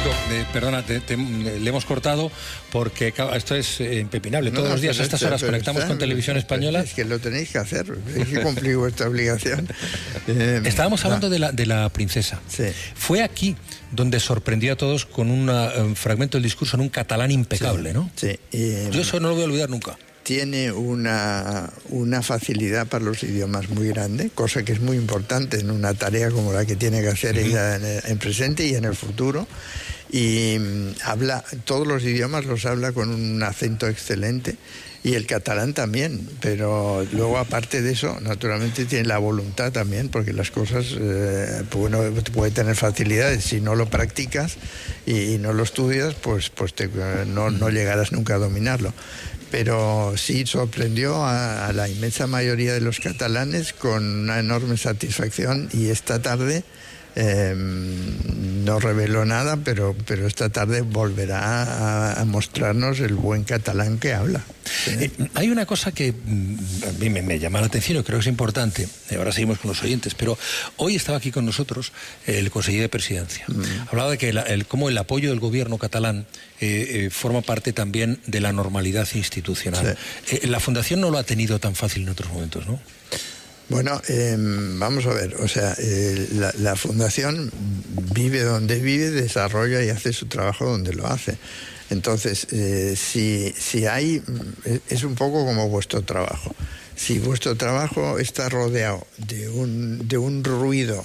Francisco, perdona, le hemos cortado porque esto es impepinable. Todos los días a estas horas conectamos con Televisión Española. Es que lo tenéis que hacer, tenéis que cumplir vuestra obligación. Estábamos hablando de la princesa. Sí. Fue aquí donde sorprendió a todos con un fragmento del discurso en un catalán impecable, sí, ¿no? Sí. Yo eso no lo voy a olvidar nunca. Tiene una facilidad para los idiomas muy grande, cosa que es muy importante en una tarea como la que tiene que hacer ella en presente y en el futuro. Y habla todos los idiomas, los habla con un acento excelente, y el catalán también, pero luego aparte de eso, naturalmente tiene la voluntad también, porque las cosas, puede tener facilidades. Si no lo practicas y no lo estudias, pues no llegarás nunca a dominarlo. Pero sí sorprendió a la inmensa mayoría de los catalanes con una enorme satisfacción, y esta tarde no reveló nada, pero esta tarde volverá a mostrarnos el buen catalán que habla. ¿Sí? Hay una cosa que a mí me llama la atención y creo que es importante. Ahora seguimos con los oyentes, pero hoy estaba aquí con nosotros el consejero de Presidencia. Hablaba de que cómo el apoyo del gobierno catalán forma parte también de la normalidad institucional. Sí. La Fundación no lo ha tenido tan fácil en otros momentos, ¿no? Bueno, vamos a ver, o sea, la Fundación vive donde vive, desarrolla y hace su trabajo donde lo hace. Entonces, si hay, es un poco como vuestro trabajo. Si vuestro trabajo está rodeado de un ruido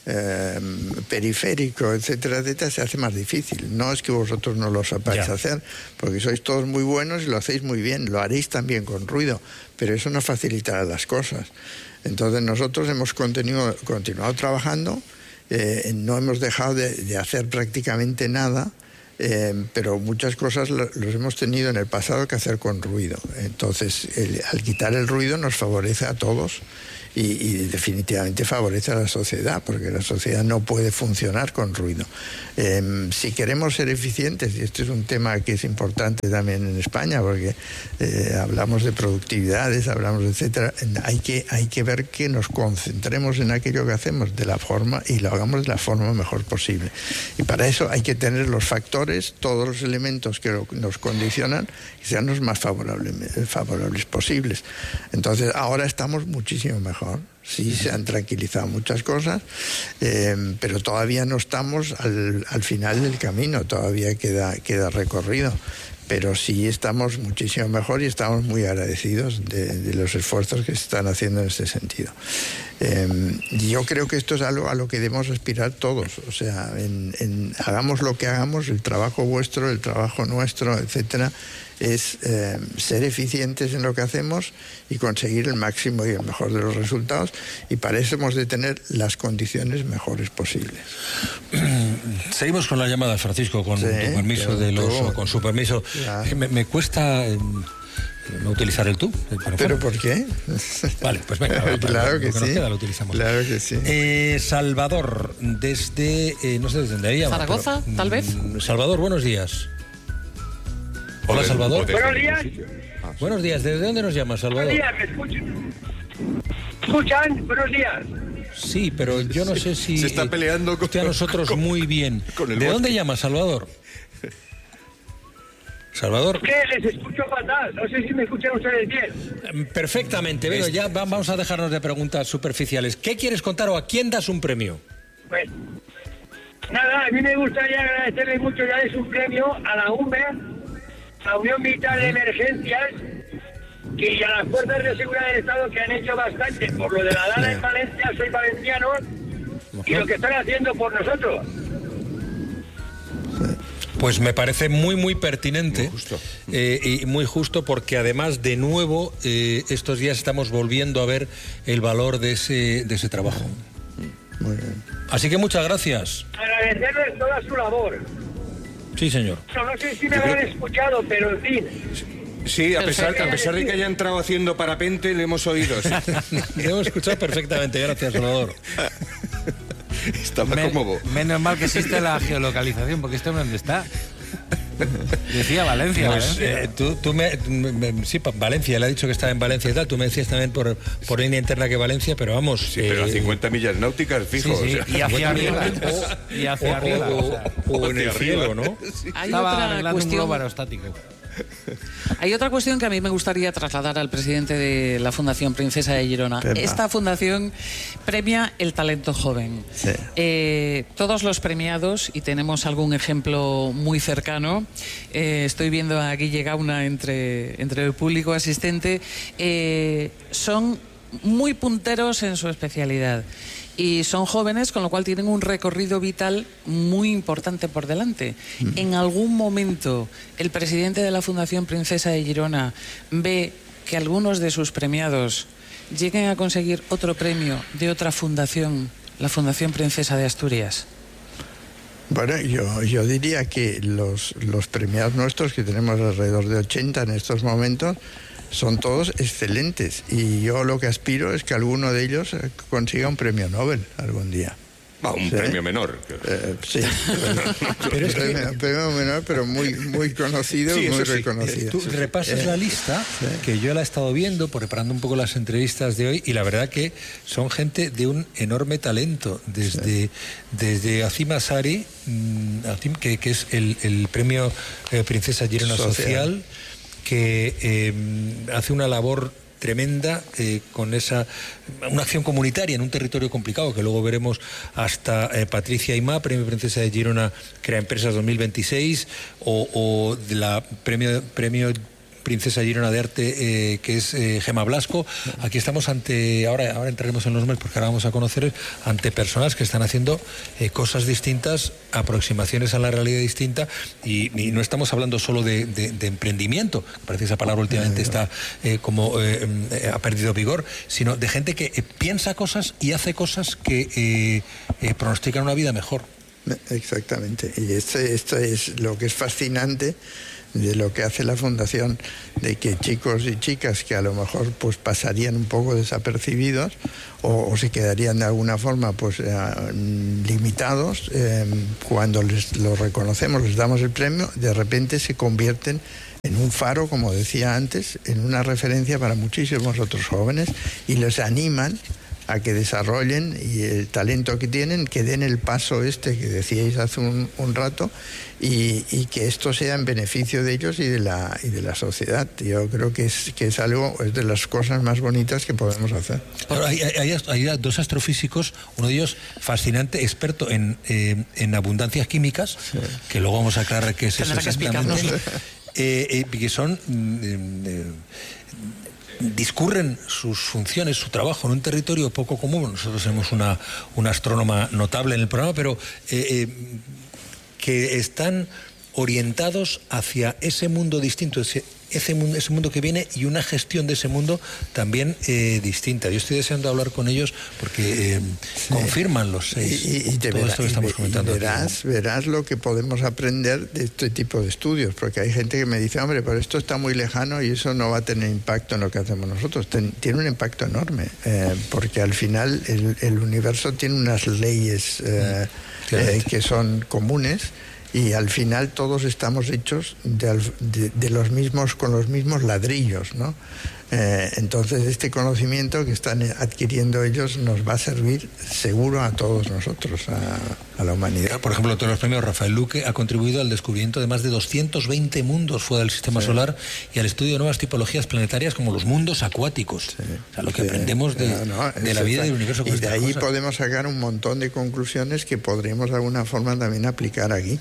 periférico, etcétera, etcétera, se hace más difícil. No es que vosotros no lo sepáis hacer, porque sois todos muy buenos y lo hacéis muy bien, lo haréis también con ruido, pero eso no facilitará las cosas. Entonces nosotros hemos continuado trabajando, no hemos dejado de hacer prácticamente nada, pero muchas cosas los hemos tenido en el pasado que hacer con ruido. Entonces, al quitar el ruido nos favorece a todos y definitivamente favorece a la sociedad, porque la sociedad no puede funcionar con ruido. Si queremos ser eficientes, y este es un tema que es importante también en España, porque hablamos de productividades, hablamos de etcétera, hay que ver que nos concentremos en aquello que hacemos de la forma, y lo hagamos de la forma mejor posible. Y para eso hay que tener los factores, todos los elementos que nos condicionan, que sean los más favorables posibles. Entonces ahora estamos muchísimo mejor. Sí, se han tranquilizado muchas cosas, pero todavía no estamos al final del camino, todavía queda recorrido. Pero sí estamos muchísimo mejor y estamos muy agradecidos de los esfuerzos que se están haciendo en este sentido. Yo creo que esto es algo a lo que debemos aspirar todos. O sea, hagamos lo que hagamos, el trabajo vuestro, el trabajo nuestro, etcétera, es ser eficientes en lo que hacemos y conseguir el máximo y el mejor de los resultados, y para eso hemos de tener las condiciones mejores posibles. Seguimos con la llamada, Francisco, con tu permiso con su permiso. Me cuesta no utilizar el tú. ¿Pero por qué? Vale, pues venga. Claro que sí. Nos queda, lo utilizamos. Claro que sí. Salvador, desde no sé desde dónde había. Zaragoza, tal vez. Salvador, buenos días. Hola, Salvador. Buenos días. Buenos días. ¿Desde dónde nos llamas, Salvador? Buenos días, ¿me escuchan? ¿Escuchan? Buenos días. Sí, pero yo no sé si... Se está peleando con... a nosotros muy bien. ¿De dónde llamas, Salvador? ¿Salvador? ¿Qué? Les escucho fatal. No sé si me escuchan ustedes bien. Perfectamente. Bueno, ya vamos a dejarnos de preguntas superficiales. ¿Qué quieres contar o a quién das un premio? Pues, nada, a mí me gustaría agradecerle mucho, ya es un premio a la UME, la Unión Militar de Emergencias, y a las fuerzas de seguridad del Estado, que han hecho bastante por lo de la Dana en Valencia. Soy valenciano, y lo que están haciendo por nosotros. Pues me parece muy, muy pertinente, muy justo. Y muy justo, porque además, de nuevo, estos días estamos volviendo a ver el valor de ese trabajo. Muy bien. Así que muchas gracias. Agradecerles toda su labor. Sí, señor. No sé si me habrán escuchado, pero en fin. Sí, a pesar de que haya entrado haciendo parapente, le hemos oído. Sí. Le hemos escuchado perfectamente. Gracias, Salvador. Estaba cómodo. Menos mal que existe la geolocalización, porque este hombre, ¿dónde está? Decía Valencia. Pues, sí, Valencia, le ha dicho que estaba en Valencia y tal. Tú me decías también por línea interna que Valencia, pero vamos. Sí, pero a 50 millas náuticas, fijo. Sí, sí. O sea, Y hacia arriba. Y hacia arriba. O en el cielo, ¿no? Hay Estaba otra arreglando un globo cuestión. aerostático. Hay otra cuestión que a mí me gustaría trasladar al presidente de la Fundación Princesa de Girona. Pepa. Esta fundación premia el talento joven. Sí. Todos los premiados, y tenemos algún ejemplo muy cercano, estoy viendo a Guille Gauna entre el público asistente, son muy punteros en su especialidad. Y son jóvenes, con lo cual tienen un recorrido vital muy importante por delante. ¿En algún momento el presidente de la Fundación Princesa de Girona ve que algunos de sus premiados lleguen a conseguir otro premio de otra fundación, la Fundación Princesa de Asturias? Bueno, yo diría que los premiados nuestros, que tenemos alrededor de 80 en estos momentos, son todos excelentes. Y yo lo que aspiro es que alguno de ellos consiga un premio Nobel algún día. un premio menor. Sí, pero es premio menor, pero muy conocido, sí, muy sí. reconocido. Tú repasas la lista, que yo la he estado viendo, preparando un poco las entrevistas de hoy, y la verdad que son gente de un enorme talento, desde Azim Asari, que es el premio Princesa Girona Social, que hace una labor tremenda con una acción comunitaria en un territorio complicado, que luego veremos, hasta Patricia Aimá, Premio Princesa de Girona Crea Empresas 2026, o de la premio Princesa Girona de Arte, que es Gema Blasco. Aquí estamos ahora entraremos en los nombres porque ahora vamos a conocer, ante personas que están haciendo cosas distintas, aproximaciones a la realidad distinta, y no estamos hablando solo de emprendimiento, parece que esa palabra últimamente está ha perdido vigor, sino de gente que piensa cosas y hace cosas que pronostican una vida mejor. Exactamente, y esto es lo que es fascinante de lo que hace la Fundación, de que chicos y chicas que a lo mejor pues pasarían un poco desapercibidos o se quedarían de alguna forma pues limitados, cuando los reconocemos, les damos el premio, de repente se convierten en un faro, como decía antes, en una referencia para muchísimos otros jóvenes, y les animan a que desarrollen y el talento que tienen, que den el paso que decíais hace un rato, y que esto sea en beneficio de ellos y de la sociedad. Yo creo que es de las cosas más bonitas que podemos hacer. Ahora, hay dos astrofísicos, uno de ellos fascinante, experto en abundancias químicas, que luego vamos a aclarar qué es eso exactamente, que son... discurren sus funciones, su trabajo en un territorio poco común. Nosotros tenemos una astrónoma notable en el programa, pero que están orientados hacia ese mundo distinto, ese mundo que viene, y una gestión de ese mundo también distinta. Yo estoy deseando hablar con ellos porque confirman los seis todo esto que estamos comentando. Verás lo que podemos aprender de este tipo de estudios, porque hay gente que me dice, hombre, pero esto está muy lejano y eso no va a tener impacto en lo que hacemos nosotros. Tiene un impacto enorme, porque al final el universo tiene unas leyes que son comunes, y al final todos estamos hechos de los mismos, con los mismos ladrillos, ¿no? Entonces este conocimiento que están adquiriendo ellos nos va a servir seguro a todos nosotros, a la humanidad. Por ejemplo, todos los premios Rafael Luque ha contribuido al descubrimiento de más de 220 mundos fuera del sistema solar, y al estudio de nuevas tipologías planetarias como los mundos acuáticos. O sea, lo que aprendemos de la vida y del universo. Y de ahí podemos sacar un montón de conclusiones que podríamos de alguna forma también aplicar aquí.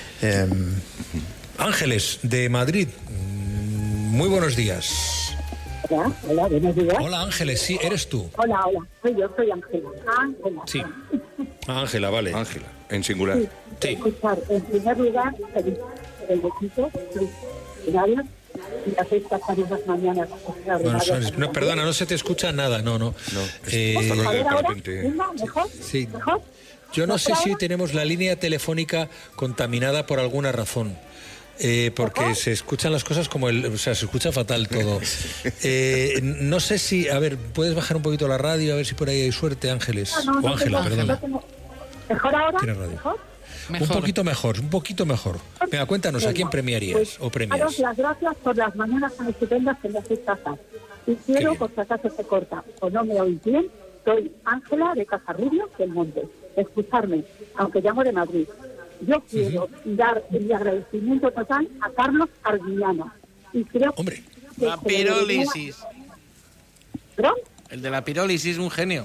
Ángeles, de Madrid, muy buenos días. Hola, buenos días. Hola, Ángeles, sí, eres tú. Hola, soy Ángela. Ángela. Sí. Ángela, vale. Ángela, en singular. Sí. Escuchar, en primer lugar, el equipo, felicidades, y hacéis pasar unas mañanas extraordinarias. Bueno, perdona, no se te escucha nada, no. ¿Ahora? ¿Mejor? Sí. ¿Mejor? Yo no sé si tenemos la línea telefónica contaminada por alguna razón. Porque se escuchan las cosas se escucha fatal todo. No sé si, a ver, ¿puedes bajar un poquito la radio a ver si por ahí hay suerte, Ángeles? O Ángela, perdona. ¿Mejor ahora? ¿Tienes radio? Mejor. Un poquito mejor. Venga, cuéntanos, ¿a quién premiarías Pues, o premias? daros las gracias por las mañanas tan estupendas que me hacéis pasar. Y quiero, por si acaso se corta o no me oís bien, soy Ángela de Casarrubio del Monte. Escucharme, aunque llamo de Madrid. Yo quiero dar mi agradecimiento total a Carlos Arguiñano. Y creo Hombre. que La pirólisis. ¿Perdón? El de la pirólisis, un genio.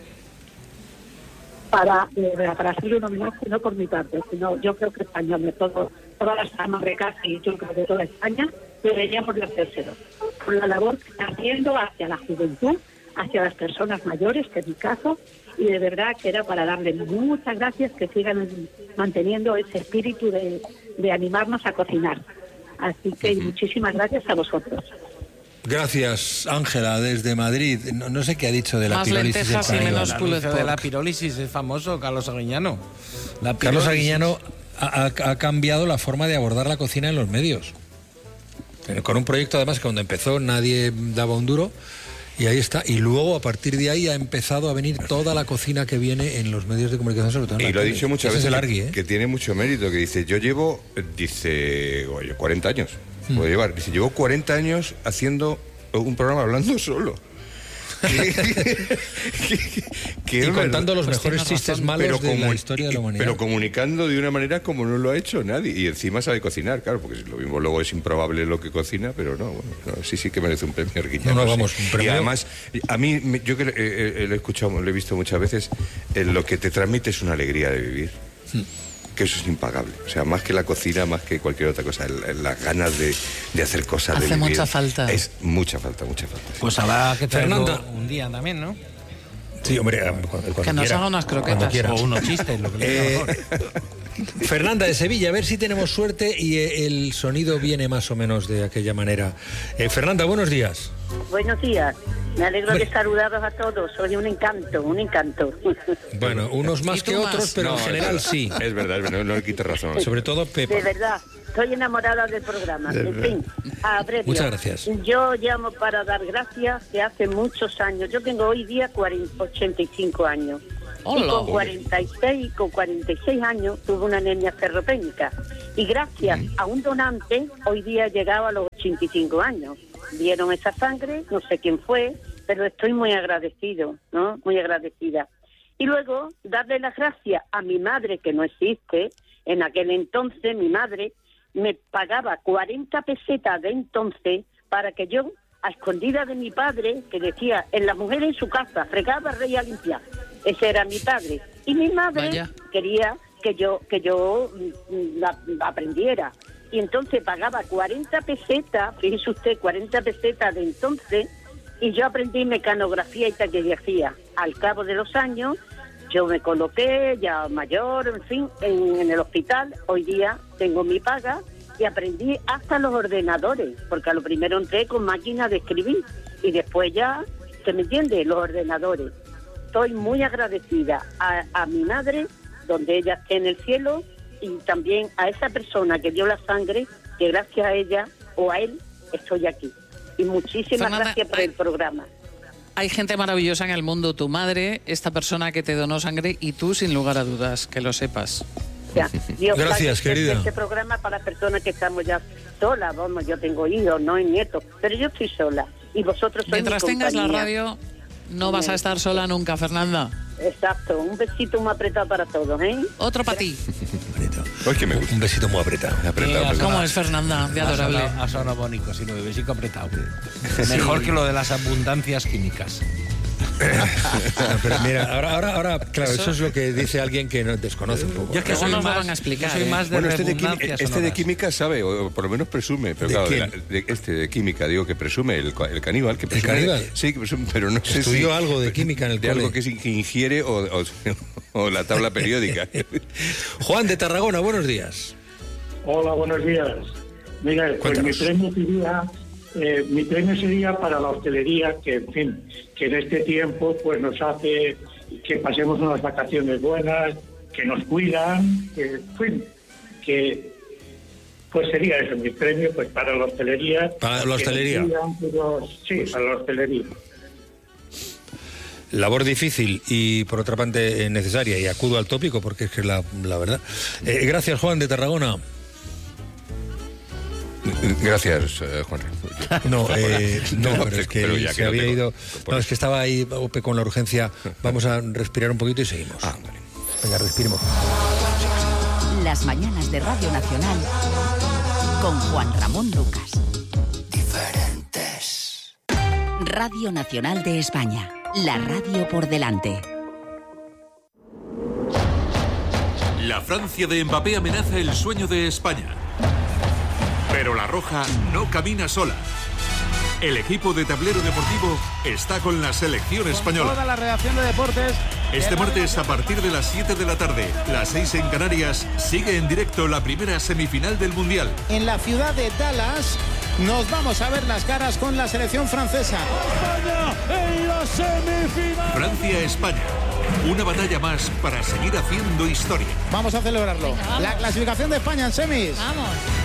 Para hacer un homenaje, no por mi parte, sino yo creo que españoles, todas las amas de casa y yo creo que toda España deberíamos de hacérselo. Por la labor que está haciendo hacia la juventud, hacia las personas mayores, que es mi caso, y de verdad que era para darle muchas gracias, que sigan manteniendo ese espíritu de animarnos a cocinar. Así que muchísimas gracias a vosotros. Gracias, Ángela, desde Madrid. No sé qué ha dicho de la Más pirólisis. lentejas y española. menos El pulled anuncio de la pork. pirólisis es famoso, Carlos Arguiñano. La Carlos pirólisis. Arguiñano ha cambiado la forma de abordar la cocina en los medios. Con un proyecto, además, que cuando empezó nadie daba un duro. Y ahí está. Y luego, a partir de ahí, ha empezado a venir toda la cocina que viene en los medios de comunicación, sobre todo en Y la lo ha tele. dicho muchas Ese veces es el Argui, ¿eh? que tiene mucho mérito, que dice, yo llevo, oye, 40 años, puedo llevar, dice, llevo 40 años haciendo un programa hablando solo. Y contando los Pues mejores tienes chistes razón. malos de la historia de la humanidad. Pero comunicando de una manera como no lo ha hecho nadie. Y encima sabe cocinar, claro, porque lo mismo luego es improbable lo que cocina, pero no, bueno, no, sí que merece un premio Arguiñano. No, sí. vamos, un premio. Y además, a mí, yo que lo he escuchado, lo he visto muchas veces, lo que te transmite es una alegría de vivir. Que eso es impagable. O sea, más que la cocina, más que cualquier otra cosa, las ganas de hacer cosas, Hace de vivir. mucha falta. Es mucha falta, mucha falta. sí. Pues habrá que traerlo Fernanda. un día también, ¿no? Sí, hombre, cuando Que nos quiera, haga unas cuando croquetas. quiera. O unos chistes, lo que le diga mejor. Fernanda de Sevilla, a ver si tenemos suerte y el sonido viene más o menos de aquella manera. Fernanda, buenos días. Buenos días. Me alegro Hombre. de saludaros a todos. Soy un encanto, un encanto. Bueno, unos más ¿Y tú que otros, más? pero No, en es general verdad. sí. Es verdad, no le quites razón. Sobre todo Pepa. De verdad, estoy enamorada del programa. En fin, abrevio. Muchas gracias. Yo llamo para dar gracias de hace muchos años. Yo tengo hoy día 85 años. Hola. Y con 46 años tuve una anemia ferropénica. Y gracias a un donante, hoy día he llegado a los 85 años. Dieron esa sangre, no sé quién fue, pero estoy muy agradecido, ¿no? Muy agradecida. Y luego, darle las gracias a mi madre, que no existe. En aquel entonces, mi madre me pagaba 40 pesetas de entonces para que yo, a escondida de mi padre, que decía, en la mujer en su casa, fregaba, reía, limpiar. Ese era mi padre. Y mi madre Vaya. quería que yo la aprendiera. Y entonces pagaba 40 pesetas, fíjese usted, 40 pesetas de entonces, y yo aprendí mecanografía y taquigrafía. Al cabo de los años, yo me coloqué, ya mayor, en fin, en el hospital. Hoy día tengo mi paga y aprendí hasta los ordenadores, porque a lo primero entré con máquinas de escribir y después ya, ¿se me entiende?, los ordenadores. Estoy muy agradecida a mi madre, donde ella esté en el cielo, y también a esa persona que dio la sangre, que gracias a ella o a él estoy aquí. Y muchísimas Fernanda, gracias por el programa. Hay gente maravillosa en el mundo, tu madre, esta persona que te donó sangre y tú, sin lugar a dudas, que lo sepas. O sea, Dios Gracias, sabe que querida. Este programa para las personas que estamos ya solas, vamos, yo tengo hijos, no hay nietos, pero yo estoy sola. Y vosotros sois Mientras mi tengas la compañía. radio, no vas a estar sola nunca, Fernanda. Exacto, un besito muy apretado para todos, ¿eh? Otro para ti. Ay, que me gusta. Un besito muy apretado. ¿Cómo es Fernanda? De adorable. Ha sonado bonito, sí, de besico apretado. Mejor que lo de las abundancias químicas. Pero mira, ahora, claro, eso es lo que dice alguien que no desconoce un poco. Yo es que Luego soy nos lo más, van a explicar, yo soy ¿eh? más de Bueno, este de redundancias química sabe, o por lo menos presume, pero ¿De claro, quién? de química, digo que presume, el caníbal, que presume. caníbal? Sí, que presume, pero no sé Estudió si algo de química en el de cole. algo que ingiere o la tabla periódica. Juan de Tarragona, buenos días. Hola, buenos días. Mira, pues Cuéntanos. mi premio sería para la hostelería, que en fin, que en este tiempo pues nos hace que pasemos unas vacaciones buenas, que nos cuidan, que en fin, que pues sería eso, mi premio pues para la hostelería. Para la Que nos hostelería. cuidan, pero, sí, para la hostelería. labor difícil y por otra parte necesaria, y acudo al tópico porque es que la verdad. Gracias, Juan de Tarragona. Gracias, Juan. No, pero es que se había ido. No, es que estaba ahí Ope con la urgencia. Vamos a respirar un poquito y seguimos. Vale. Venga, respiremos. Las mañanas de Radio Nacional con Juan Ramón Lucas. Diferentes. Radio Nacional de España. La radio por delante. La Francia de Mbappé amenaza el sueño de España. Pero la Roja no camina sola. El equipo de Tablero Deportivo está con la selección española. Toda la redacción de deportes. Este martes a partir de las 7 de la tarde, las 6 en Canarias, sigue en directo la primera semifinal del Mundial. En la ciudad de Dallas nos vamos a ver las caras con la selección francesa. España en la semifinal. Francia-España. Una batalla más para seguir haciendo historia. Vamos a celebrarlo. Venga, vamos. La clasificación de España en semis. Vamos.